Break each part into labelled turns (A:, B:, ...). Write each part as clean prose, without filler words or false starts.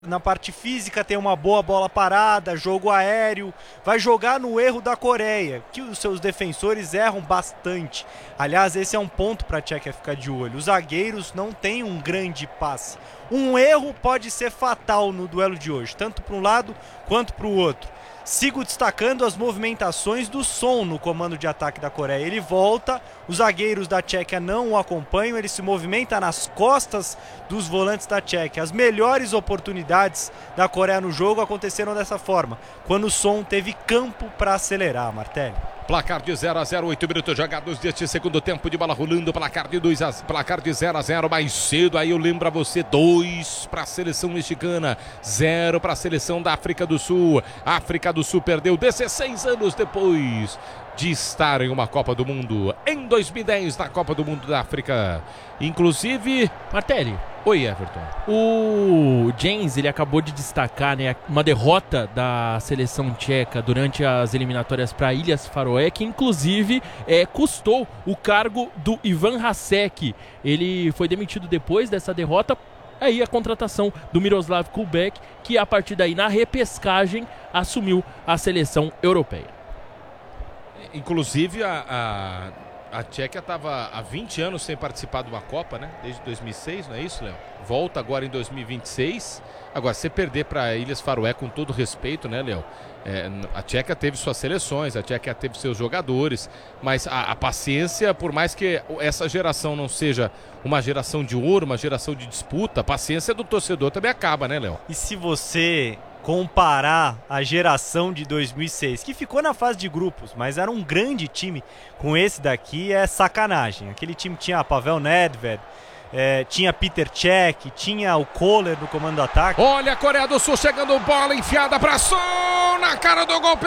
A: Na parte física tem uma boa bola parada, jogo aéreo, vai jogar no erro da Coreia, que os seus defensores erram bastante. Aliás, esse é um ponto para a Tchequia ficar de olho. Os zagueiros não têm um grande passe. Um erro pode ser fatal no duelo de hoje, tanto para um lado quanto para o outro. Sigo destacando as movimentações do Son no comando de ataque da Coreia. Ele volta, os zagueiros da Tchequia não o acompanham, ele se movimenta nas costas dos volantes da Tchequia. As melhores oportunidades da Coreia no jogo aconteceram dessa forma, quando o Son teve campo para acelerar, Martelli.
B: Placar de 0-0, 8 minutos jogados deste segundo tempo de bola rolando, placar de 0-0, mais cedo aí eu lembro a você, 2 para a seleção mexicana, 0 para a seleção da África do Sul. A África do Sul perdeu 16 anos depois de estar em uma Copa do Mundo, em 2010 na Copa do Mundo da África. Inclusive,
C: Martelli.
B: Oi, Everton.
C: O James, ele acabou de destacar, né, uma derrota da seleção tcheca durante as eliminatórias para Ilhas Faroé, que inclusive custou o cargo do Ivan Hasek. Ele foi demitido depois dessa derrota. Aí a contratação do Miroslav Kubek, que a partir daí na repescagem assumiu a seleção europeia.
B: Inclusive a Tchequia estava há 20 anos sem participar de uma Copa, né? Desde 2006, não é isso, Léo? Volta agora em 2026. Agora, se perder para Ilhas Faroé, com todo respeito, né, Léo? A Tchequia teve suas seleções, a Tchequia teve seus jogadores, mas a paciência, por mais que essa geração não seja uma geração de ouro, uma geração de disputa, a paciência do torcedor também acaba, né, Léo?
A: E se você comparar a geração de 2006, que ficou na fase de grupos, mas era um grande time, com esse daqui é sacanagem. Aquele time tinha Pavel Nedved, tinha Peter Cech, tinha o Kohler no comando do ataque.
B: Olha a Coreia do Sul chegando, bola enfiada para Son, na cara do gol,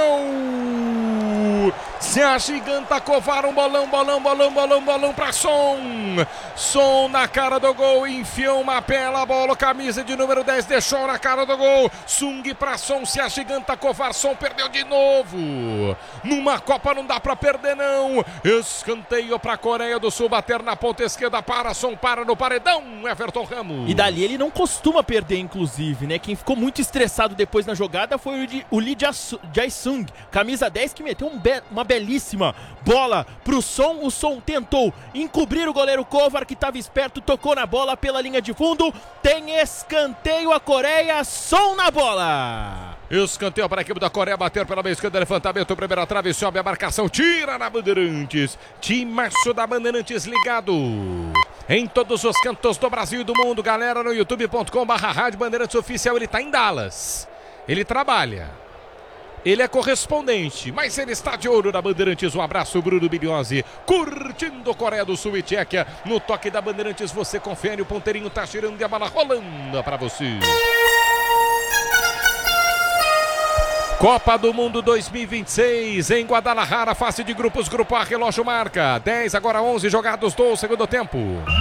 B: perdeu! Se agiganta Kovar, um bolão para Son. Son na cara do gol, enfiou uma bela bola, camisa de número 10, deixou na cara do gol. Sung para Son, se agiganta Kovar, Son perdeu de novo. Numa Copa não dá para perder não. Escanteio para a Coreia do Sul, bater na ponta esquerda para Son, para no paredão, Everton Ramos.
C: E dali ele não costuma perder, inclusive, né? Quem ficou muito estressado depois na jogada foi o Lee Jae-sung, camisa 10, que meteu uma belíssima bola pro Son. O Son tentou encobrir o goleiro Kovar, que estava esperto, tocou na bola pela linha de fundo. Tem escanteio a Coreia, Son na bola.
B: Escanteio para a equipe da Coreia, bater pela meia esquerda, levantamento, primeira trave, sobe a marcação, tira na Bandeirantes. Timaço da Bandeirantes ligado em todos os cantos do Brasil e do mundo. Galera, no youtube.com/Rádio Bandeirantes Oficial, ele está em Dallas. Ele trabalha. Ele é correspondente, mas ele está de olho na Bandeirantes. Um abraço, Bruno Bigliosi, curtindo Coreia do Sul e Tchequia. No toque da Bandeirantes você confere, o ponteirinho tá girando e a bola rolando para você. Copa do Mundo 2026 em Guadalajara, fase de grupos, grupo A, relógio marca 10, agora 11 jogados do segundo tempo.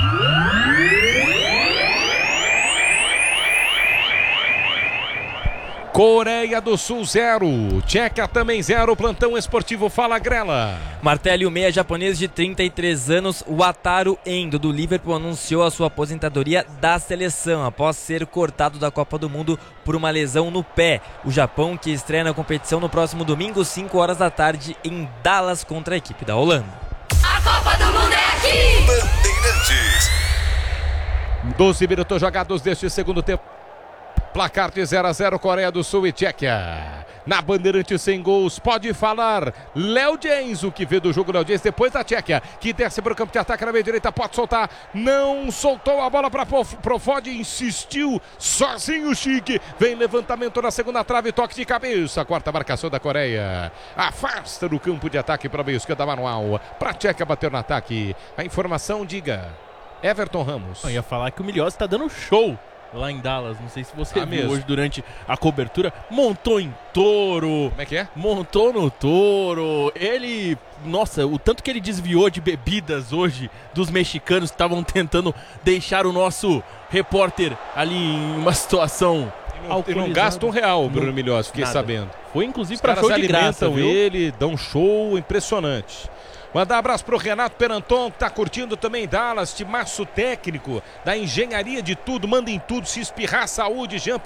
B: Coreia do Sul 0, Tchequia também 0, plantão esportivo Fala Grela.
D: Martelli, o meia japonês de 33 anos, Wataru Endo, do Liverpool, anunciou a sua aposentadoria da seleção após ser cortado da Copa do Mundo por uma lesão no pé. O Japão, que estreia na competição no próximo domingo, 5 horas da tarde, em Dallas, contra a equipe da Holanda.
E: A Copa do Mundo é aqui!
B: Bandeirantes. 12 minutos jogados deste segundo tempo. Placar de 0-0, Coreia do Sul e Tchequia. Na Bandeirantes sem gols, pode falar Léo James, o que vê do jogo Léo James, depois da Tchequia, que desce para o campo de ataque na meia direita, pode soltar, não soltou a bola para Profod, insistiu, sozinho Chique, vem levantamento na segunda trave, toque de cabeça, quarta marcação da Coreia, afasta do campo de ataque para a meia esquerda manual, para a Tchequia bater no ataque. A informação, diga, Everton Ramos.
C: Eu ia falar que o Milhosa está dando show lá em Dallas, não sei se você viu hoje durante a cobertura, montou em touro.
B: Como é que é?
C: Montou no touro. Ele, nossa, o tanto que ele desviou de bebidas hoje dos mexicanos que estavam tentando deixar o nosso repórter ali em uma situação.
B: E não gasta R$1, Bruno Milhosa, fiquei sabendo.
C: Foi inclusive para show de graça,
B: viu? Ele, dão show impressionante. Mandar um abraço pro Renato Peranton, que tá curtindo também Dallas, timaço técnico da engenharia de tudo, manda em tudo, se espirrar, saúde, Jean